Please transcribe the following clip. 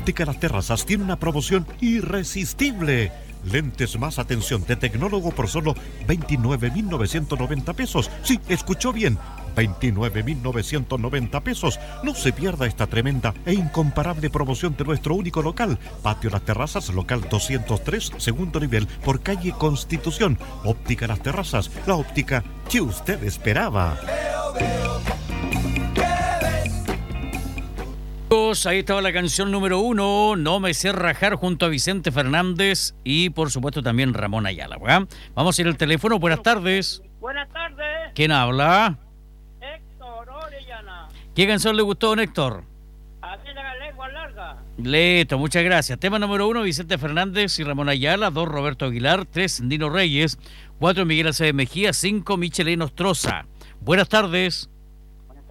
Óptica Las Terrazas tiene una promoción irresistible. Lentes más atención de tecnólogo por solo 29.990 pesos. Sí, escuchó bien. 29.990 pesos. No se pierda esta tremenda e incomparable promoción de nuestro único local. Patio Las Terrazas, local 203, segundo nivel, por calle Constitución. Óptica Las Terrazas, la óptica que usted esperaba. Ahí estaba la canción número 1, No me sé rajar, junto a Vicente Fernández y por supuesto también Ramón Ayala, ¿verdad? Vamos a ir al teléfono. Buenas tardes. Buenas tardes. ¿Quién habla? Héctor Orellana. ¿Qué canción le gustó, don Héctor? A mí la lengua larga. Listo, muchas gracias. Tema número 1, Vicente Fernández y Ramón Ayala. 2, Roberto Aguilar. 3, Dino Reyes. 4, Miguel Acevedo Mejía. 5, Michelena Ostroza. Buenas tardes.